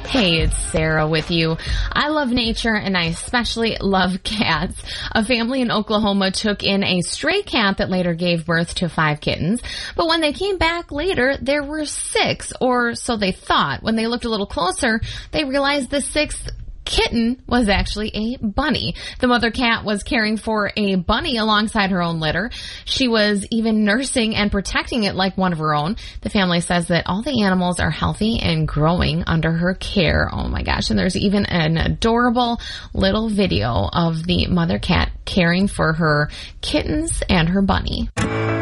Hey, it's Sarah with you. I love nature and I especially love cats. A family in Oklahoma took in a stray cat that later gave birth to 5 kittens. But when they came back later, there were 6, or so they thought. When they looked a little closer, they realized the 6th kitten was actually a bunny. The mother cat was caring for a bunny alongside her own litter. She was even nursing and protecting it like one of her own. The family says that all the animals are healthy and growing under her care. Oh my gosh. And there's even an adorable little video of the mother cat caring for her kittens and her bunny.